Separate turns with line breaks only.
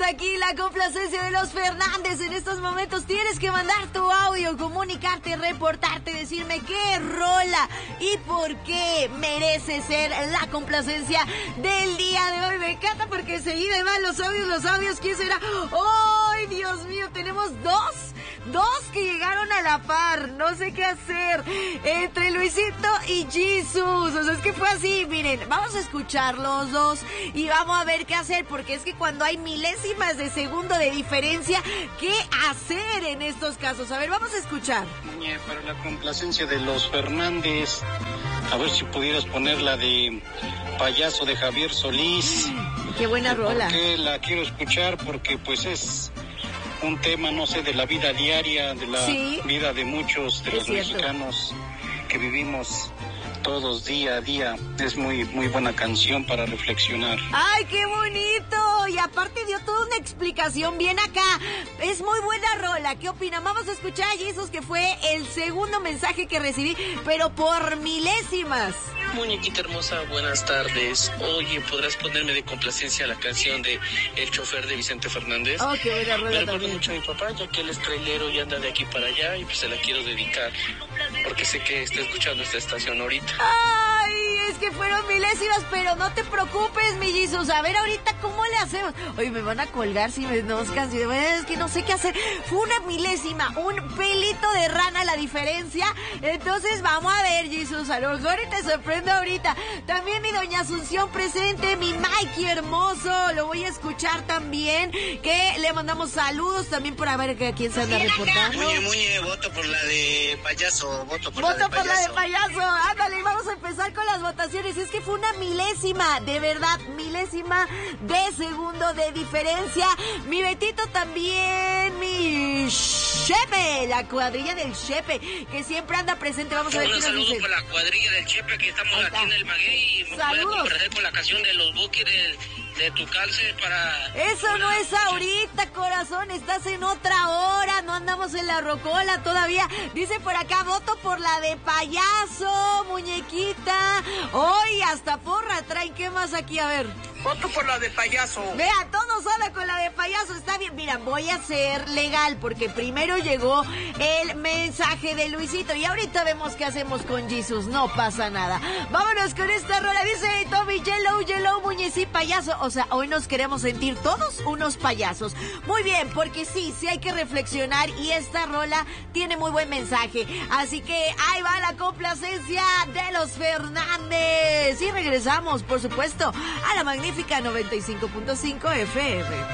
aquí, la complacencia de los Fernández. En estos momentos tienes que mandar tu audio, comunicarte, reportarte, decirme qué rola y por qué merece ser la complacencia del día de hoy. Me encanta porque seguida van los audios, ¿quién será? ¡Ay, Dios mío! Tenemos dos que llegaron a la par, no sé qué hacer, entre Luisito y Jesus. O sea, es que fue así, miren, vamos a escuchar los dos y vamos a ver qué hacer, porque es que cuando hay milésimas de segundo de diferencia, ¿qué hacer en estos casos? A ver, vamos a escuchar.
Para la complacencia de los Fernández, a ver si pudieras poner la de Payaso de Javier Solís.
Qué buena rola.
Porque la quiero escuchar porque pues es un tema, no sé, de la vida diaria, de la vida de muchos de los mexicanos que vivimos todos día a día. Es muy buena canción para reflexionar.
¡Ay, qué bonito! Y aparte dio toda una explicación bien acá. Es muy buena rola. ¿Qué opinan? Vamos a escuchar a Jesus, que fue el segundo mensaje que recibí, pero por milésimas.
Muñequita hermosa, buenas tardes. Oye, ¿podrás ponerme de complacencia la canción de El Chofer de Vicente Fernández?
Oh, qué buena rola.
Me recuerdo mucho a mi papá, ya que él es trailero y anda de aquí para allá, y pues se la quiero dedicar, porque sé que está escuchando esta estación ahorita.
¡Ay! Es que fueron milésimas, pero no te preocupes, mi Jesus. A ver ahorita cómo le hacemos. Oye, me van a colgar si me dos canciones. Es que no sé qué hacer. Fue una milésima, un pelito de rana la diferencia. Entonces vamos a ver, Jesus. A lo mejor te sorprendo ahorita. También mi doña Asunción presente, mi Mikey hermoso. Lo voy a escuchar también. Que le mandamos saludos también por a ver a quién se anda reportando.
Muñe, voto por la de Payaso. Voto por la de
Payaso. Ándale, vamos a empezar con las votaciones. Es que fue una milésima, de verdad, milésima de segundo de diferencia. Mi Betito también, mi Chepe, la cuadrilla del Chepe, que siempre anda presente. Vamos a ver qué nos dice.
Un saludo por la cuadrilla del Chepe, que estamos aquí en el Maguey, y me puede complacer con la canción de los Buki de tu cárcel para...
Eso no es ahorita, corazón, estás en otra hora, no andamos en la rocola todavía. Dice por acá, voto por la de Payaso, muñequita. Hoy hasta porra traen, ¿qué más aquí? A ver.
Voto por la de Payaso.
Vea, todos hablan con la de Payaso, está bien. Mira, voy a ser legal porque primero llegó el mensaje de Luisito y ahorita vemos qué hacemos con Jesus, no pasa nada. Vámonos con esta rola, dice Tommy, Yellow, muñecí payaso. O sea, hoy nos queremos sentir todos unos payasos. Muy bien, porque sí hay que reflexionar y esta rola tiene muy buen mensaje. Así que ahí va la complacencia de los Fernández. Y regresamos, por supuesto, a la magnífica 95.5 FM.